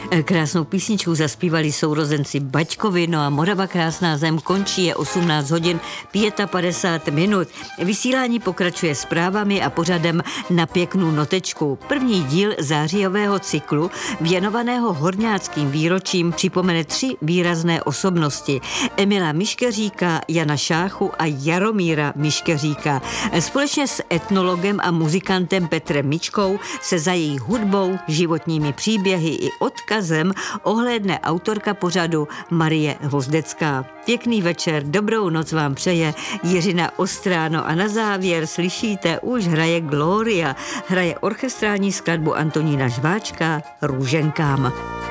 Krásnou písničku zaspívali sourozenci Baťkovi, no a Morava krásná zem končí, je 18 hodin 55 minut. Vysílání pokračuje zprávami a pořadem Na pěknou notečku. První díl zářijového cyklu věnovaného horňáckým výročím připomene 3 výrazné osobnosti. Emila Miškeříka, Jana Šáchu a Jaromíra Miškeříka. Společně s etnologem a muzikantem Petrem Mičkou se za jejich hudbou, životními příběhy i odkazem ohlédne autorka pořadu Marie Hvozdecká. Pěkný večer, dobrou noc vám přeje Jiřina Ostráno a na závěr slyšíte, už hraje Gloria. Hraje orchestrální skladbu Antonína Žváčka Růženkám.